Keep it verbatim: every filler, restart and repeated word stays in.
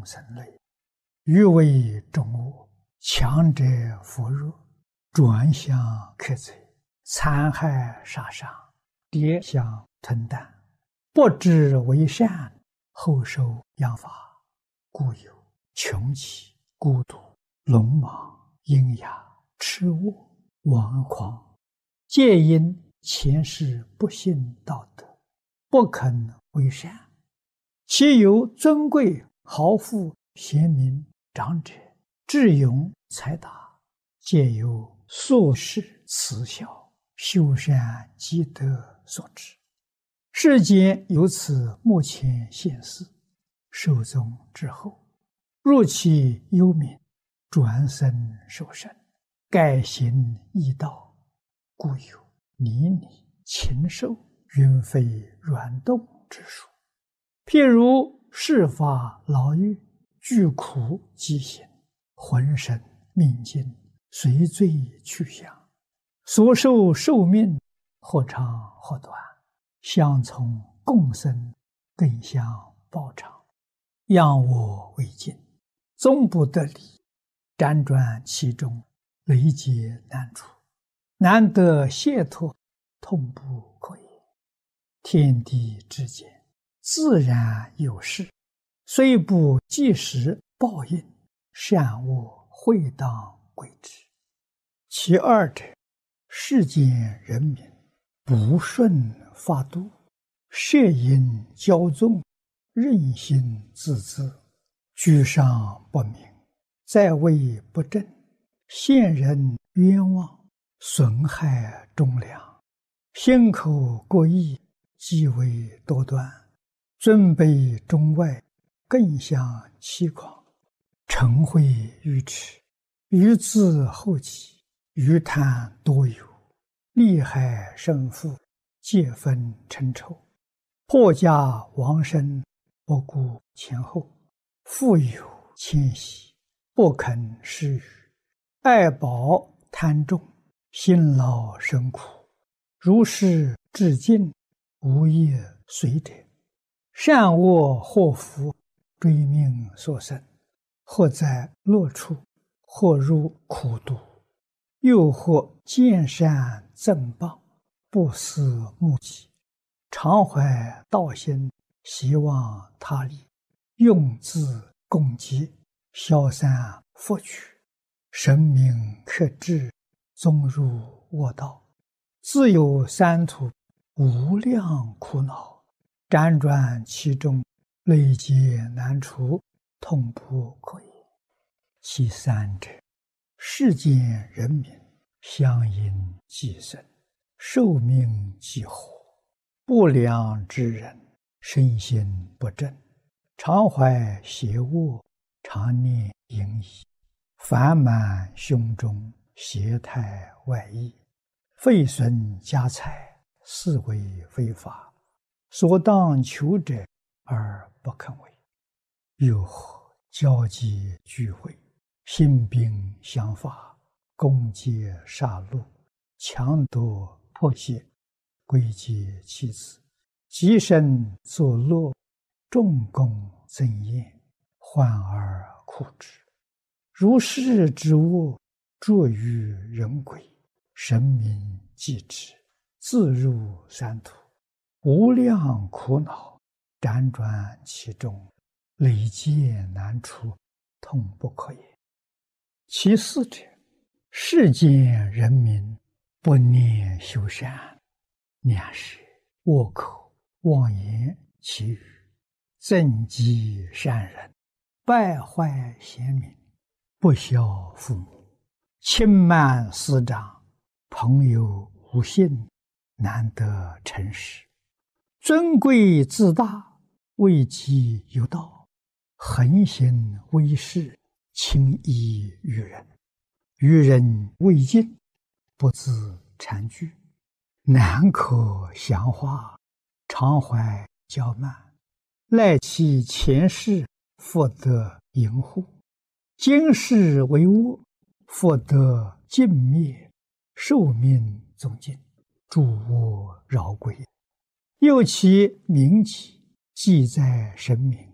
众生类，欲为众恶，强者扶弱，转向克贼，残害杀伤，跌相吞啖，不知为善，后受殃罚，故有穷奇、孤独、鲁莽、阴哑、痴卧、顽狂，皆因前世不信道德，不肯为善。其有尊贵豪富贤明长者，智勇才达，皆由宿世慈孝修善积德所致。世间由此目前现世，寿终之后，入其幽冥，转生受生，改行异道，故有泥泞、禽兽、云飞软动之说。譬如世法牢狱，具苦疾行，浑身命尽，随罪去向，所受寿命或长或短，相从共生，更相报偿，仰我为镜，终不得离，辗转其中，累劫难除，难得解脱，痛不可言。天地之间，自然有事，虽不即时报应，善恶会当归之。其二者，世间人民不顺法度，摄因骄纵，任性自恣，居上不明，在位不正，陷人冤枉，损害忠良，心口过意，极为多端，尊卑中外，更相欺诳，嗔恚愚痴，愚自后己，愚贪多有，利害胜负，皆分成仇，破家亡身，不顾前后，富有谦息，不肯施予，爱宝贪重，辛劳生苦，如是至尽，无业随者，善恶祸福，追命所生，或在乐处，或入苦毒，又或见善赠谤，不思目己，常怀道心，希望他利，用自共济，消散福取，神明克制，终入恶道，自有三途无量苦恼，辗转其中，累劫难除，痛不可言。其三者，世间人民相因寄生，寿命既活，不良之人，身心不正，常怀邪恶，常念淫逸，烦满胸中，邪态外溢，废损家财，是为非法，所当求者而不肯为。又或交际聚会，兴兵相伐，攻击杀戮，强夺迫胁，归结其子，极身作乐，众功增宴，患而苦之。如是之恶，著于人鬼，神明继之，自入三途，无量苦恼，辗转其中，累劫难除，痛不可言。其四者，世间人民不念修善，两是恶口妄言其语，增击善人，败坏贤民，不孝父母，轻慢师长，朋友无信，难得诚实，尊贵自大，位极有道，横行威势，轻易于人，于人未尽，不自惭惧，难可详化，常怀骄慢，赖其前世，复得淫护，今世为恶，复得尽灭，寿命终尽，诸恶饶归。又其名己，记在神明，